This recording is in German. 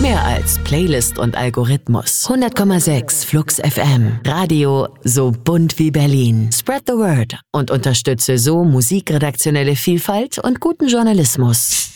Mehr als Playlist und Algorithmus. 100,6 Flux FM. Radio so bunt wie Berlin. Spread the word und unterstütze so musikredaktionelle Vielfalt und guten Journalismus.